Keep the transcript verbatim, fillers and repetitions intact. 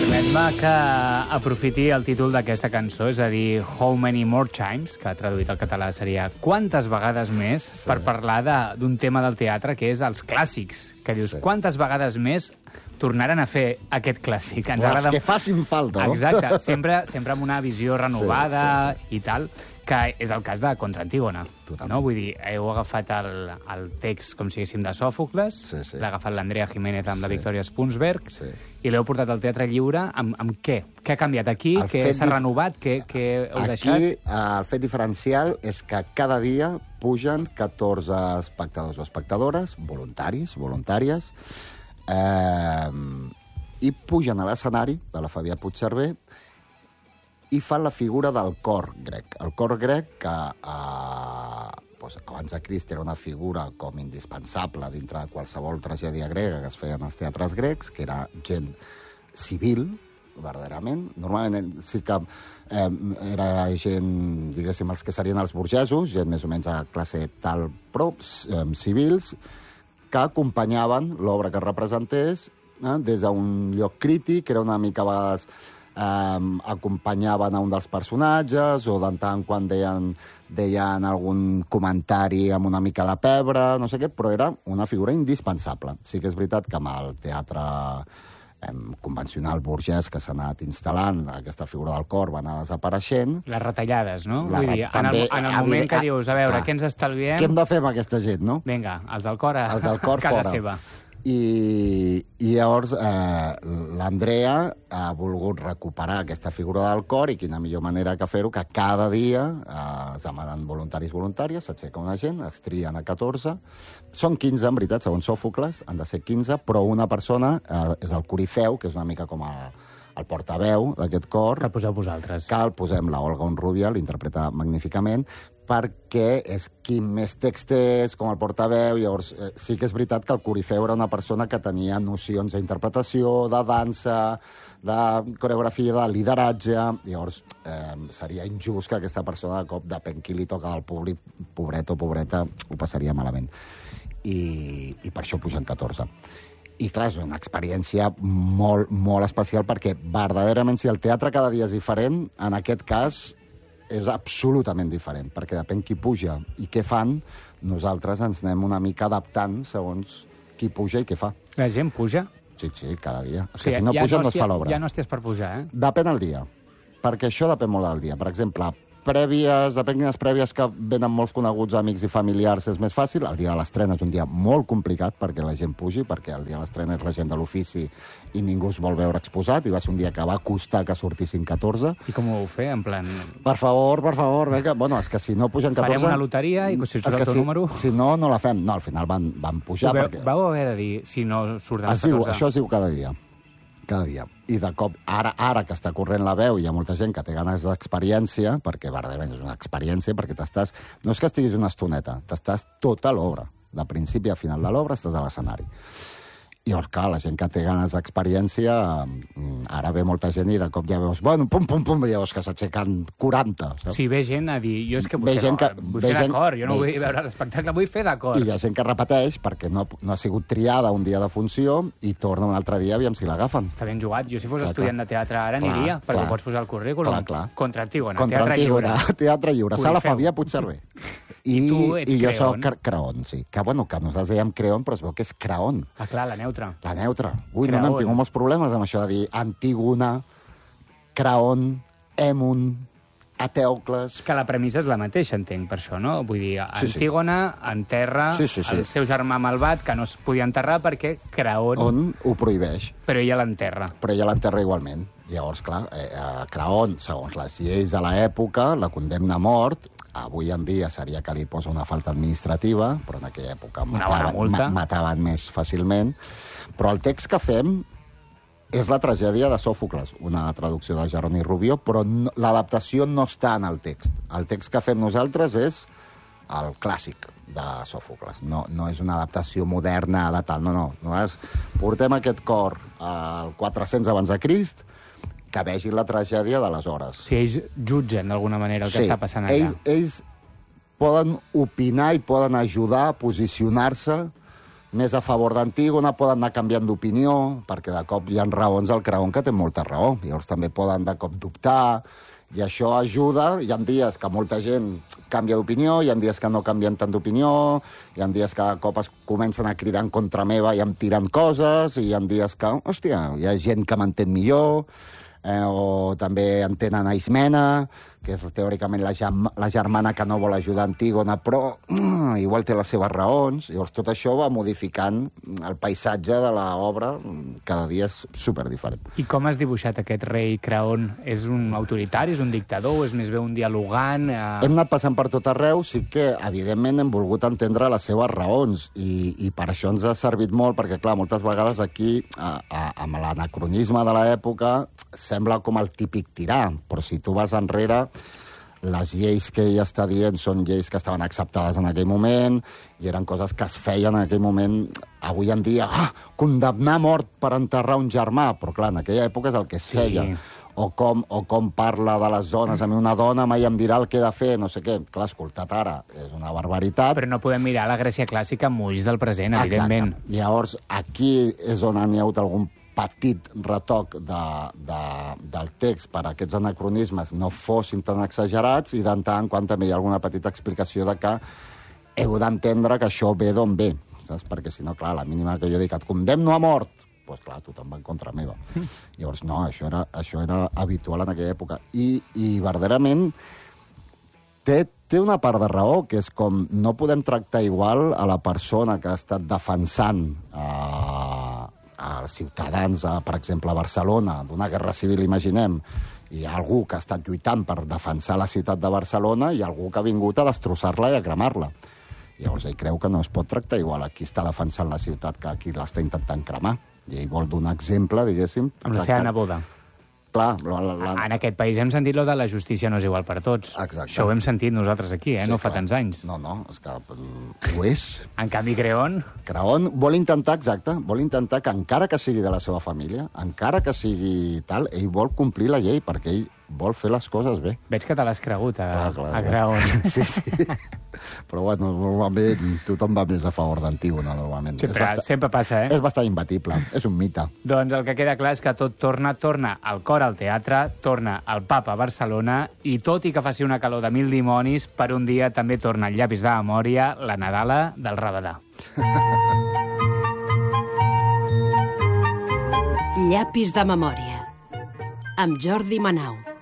Permet-me que aprofiti el títol d'aquesta cançó, és a dir, How Many More Times, que traduït al català seria Quantes vegades més, sí. per parlar d'un tema del teatre que és els clàssics, que dius, sí. quantes vegades més tornaran a fer aquest clàssic. Ens Les agrada... que facin falta, no? Exacte, sempre, sempre amb una visió renovada sí, sí, sí. i tal, que és el cas de Contra Antígona. No? Vull dir, heu agafat el, el text, com si diguéssim, de Sòfocles, sí, sí. l'ha agafat l'Andrea Jiménez amb sí. la Victòria Spunsberg, sí. i l'heu portat al Teatre Lliure amb, amb què? Què ha canviat aquí? El què s'ha dif... renovat? Què, què heu aquí, deixat? Aquí el fet diferencial és que cada dia pugen catorze espectadors o espectadores, voluntaris, voluntàries, eh, i pugen a l'escenari de la Fabià Puigcerver i fan la figura del cor grec. El cor grec, que eh, doncs, abans de Crist era una figura com indispensable dintre de qualsevol tragèdia grega que es feia en els teatres grecs, que era gent civil, verdaderament. Normalment sí que eh, era gent, diguéssim, els que serien els burgesos, gent més o menys a classe tal, però eh, civils, que acompanyaven l'obra que representés eh, des d'un lloc crític, que era una mica a vegades Um, acompanyaven a un dels personatges o de tant en quan deien, deien algun comentari amb una mica de pebre, no sé què, però era una figura indispensable. Sí que és veritat que amb el teatre um, convencional burgès que s'ha anat instal·lant, aquesta figura del cor va anar desapareixent. Les retallades, no? La, Vull dir, també, en el, en el moment que dius, a veure, clar, què ens estalviem... Què hem de fer amb aquesta gent, no? Vinga, els del cor a, els del cor a casa fora. seva. I, i llavors eh, l'Andrea ha volgut recuperar aquesta figura del cor i quina millor manera que fer-ho que cada dia eh, es demanen voluntaris voluntàries, s'aixeca una gent, es trien a catorze. Són quinze, en veritat, segons Sòfocles, han de ser quinze, però una persona eh, és el corifeu, que és una mica com a, el portaveu d'aquest cor. Que el poseu vosaltres. Que el posem la Olga Onrubia, l'interpreta magníficament, perquè és qui més text és, com el portaveu, llavors eh, sí que és veritat que el corifeu era una persona que tenia nocions d'interpretació, de dansa, de coreografia, de lideratge, llavors eh, seria injust que aquesta persona de cop depèn qui li toca al públic, pobret o pobreta, ho passaria malament. I, i per això pugen catorze. I clar, és una experiència molt, molt especial perquè verdaderament si el teatre cada dia és diferent, en aquest cas és absolutament diferent, perquè depèn qui puja i què fan, nosaltres ens anem una mica adaptant segons qui puja i què fa. La gent puja? Sí, sí, cada dia. És sí, que si no ja puja no no es fa l'obra. Ja no estàs per pujar, eh? Depèn el dia, perquè això depèn molt del dia. Per exemple, prèvies, depèn quines prèvies que venen molts coneguts amics i familiars és més fàcil. El dia de l'estrena és un dia molt complicat perquè la gent pugi, perquè el dia de l'estrena és la gent de l'ofici i ningú es vol veure exposat, i va ser un dia que va costar que sortissin catorze. I com ho vau fer, en plan... Per favor, per favor, vinga. Bueno, és que si no pugen catorze... Farem una loteria i si surt el teu si, número... Si no, no la fem. No, al final van, van pujar veu, perquè... Vau haver de dir si no surten els diu, catorze? Això es diu cada dia. Cada dia. I de cop, ara, ara que està corrent la veu, hi ha molta gent que té ganes d'experiència, perquè verdaderament és una experiència, perquè t'estàs... No és que estiguis una estoneta, t'estàs tota l'obra. De principi a final de l'obra estàs a l'escenari. I llavors, clar, la gent que té ganes d'experiència, ara ve molta gent i de cop ja veus, bueno, pum, pum, pum, i llavors que s'aixequen quaranta. Saps? Sí, ve gent a dir, jo és que vull ve fer, que, vull fer gent, d'acord, jo no ve, vull veure l'espectacle, vull fer d'acord. I hi ha gent que repeteix perquè no, no ha sigut triada un dia de funció i torna un altre dia, aviam si l'agafen. Està ben jugat. Jo si fos clar, estudiant clar. de teatre ara clar, aniria, perquè clar. pots posar el currículum. Clar, clar. Contra Antígona, Contra teatre Antígona, lliure. Teatre lliure, sala Fabià Puigcerver. I, I tu ets I jo Creon. soc Creon, sí. Que, bueno, que nosaltres dèiem Creon, però es veu que és Creon. Ah, clar, la neutra. La neutra. Ui, Creon. no n'hem tingut molts problemes amb això de dir Antígona, Creon, Èmon, Atèocles... Que la premissa és la mateixa, entenc, per això, no? Vull dir, Sí, sí. Antígona enterra Sí, sí, sí. el seu germà malvat, que no es podia enterrar perquè Creon... On ho prohibeix. Però ella l'enterra. Però ella l'enterra igualment. Llavors, clar, eh, a Creon, segons les lleis de l'època, la condemna a mort. Avui en dia seria que li posa una falta administrativa, però en aquella època Una bona mataven, multa. ma mataven més fàcilment. Però el text que fem és la tragèdia de Sòfocles, una traducció de Jeroni Rubió, però no, l'adaptació no està en el text. El text que fem nosaltres és el clàssic de Sòfocles. No, no és una adaptació moderna de tal, no, no. Nosaltres portem aquest cor al quatre-cents abans de Crist, que vegin la tragèdia d'aleshores. Si ells jutgen d'alguna manera el que sí, està passant allà. Ells, ells poden opinar i poden ajudar a posicionar-se més a favor d'Antígona, poden anar canviant d'opinió, perquè de cop hi ha raons al Creont que té molta raó. Llavors també poden de cop dubtar, i això ajuda. Hi ha dies que molta gent canvia d'opinió, hi ha dies que no canvien tant d'opinió, hi ha dies que de cop es comencen a cridar en contra meva i em tiren coses, i hi ha dies que, hòstia, hi ha gent que m'entén millor, eh, o també entenen a Ismena, que és teòricament la, germ la germana que no vol ajudar Antígona, però mm, igual té les seves raons. Llavors tot això va modificant el paisatge de l'obra, cada dia és superdiferent. I com has dibuixat aquest rei Creont? És un autoritari, és un dictador, és més bé un dialogant? Eh... Hem anat passant per tot arreu, sí que evidentment hem volgut entendre les seves raons, i, i per això ens ha servit molt, perquè clar, moltes vegades aquí, a, a, amb l'anacronisme de l'època, sembla com el típic tirà, però si tu vas enrere, les lleis que ell està dient són lleis que estaven acceptades en aquell moment i eren coses que es feien en aquell moment. Avui en dia, ah, condemnar a mort per enterrar un germà, però clar, en aquella època és el que es Sí. feia. O com, o com parla de les dones. A mi una dona mai em dirà el que he de fer, no sé què. Clar, escoltat ara, és una barbaritat. Però no podem mirar la Grècia clàssica amb ulls del present, evidentment. Exacte. Llavors, aquí és on hi ha hagut algun petit retoc de, de, del text per a aquests anacronismes no fossin tan exagerats, i de tant en quant també hi ha alguna petita explicació de que heu d'entendre que això ve d'on ve, saps? Perquè si no, clar, la mínima que jo dic et condemno a mort, doncs pues, clar, tothom va en contra meva. Llavors, no, això era, això era habitual en aquella època. I, i verdaderament té, té una part de raó, que és com no podem tractar igual a la persona que ha estat defensant eh, als ciutadans, a, per exemple, a Barcelona, d'una guerra civil, imaginem. Hi ha algú que ha estat lluitant per defensar la ciutat de Barcelona i algú que ha vingut a destrossar-la i a cremar-la. Llavors ell creu que no es pot tractar igual a qui està defensant la ciutat que a qui l'està intentant cremar. I ell vol donar exemple, diguéssim... Amb la seva neboda. Clar, la, la... En aquest país hem sentit lo de la justícia no és igual per tots. Exacte. Això ho hem sentit nosaltres aquí, eh? Sí, no fa clar. tants anys. No, no, és que mm, ho és. En canvi, Creont... Creont vol intentar, exacte, vol intentar que encara que sigui de la seva família, encara que sigui tal, ell vol complir la llei, perquè ell vol fer les coses bé. Veig que te l'has cregut, a, Clar, clar, a clar. Creont. Sí, sí. Però bueno, normalment tothom va més a favor d'Antígona, normalment. Sempre, És bastant- sempre passa, eh? És bastant imbatible, és un mite. Doncs el que queda clar és que tot torna, torna al cor al teatre, torna al Papa a Barcelona, i tot i que faci una calor de mil dimonis, per un dia també torna al llapis de memòria la Nadala del Rabadà. Llapis de memòria, amb Jordi Manau.